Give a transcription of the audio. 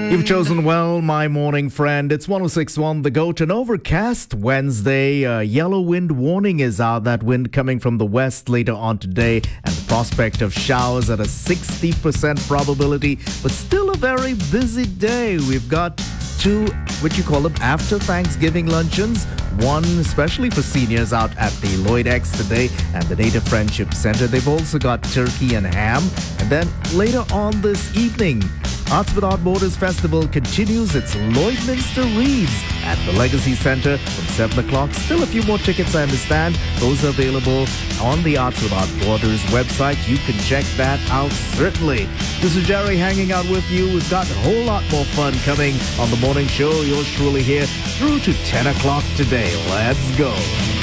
You've chosen well, my morning friend. It's 106.1 The Goat. An overcast Wednesday. Yellow wind warning is out. That wind coming from the west later on today. And the prospect of showers at a 60% probability. But still a very busy day. We've got two, what you call them, after Thanksgiving luncheons. One especially for seniors out at the Lloyd X today and the Native Friendship Center. They've also got turkey and ham. And then later on this evening, Arts Without Borders Festival continues its Lloydminster Reads at the Legacy Center from 7 o'clock. Still a few more tickets, I understand. Those are available on the Arts Without Borders website. You can check that out, certainly. This is Jerry hanging out with you. We've got a whole lot more fun coming on the morning show. Yours truly here through to 10 o'clock today. Let's go.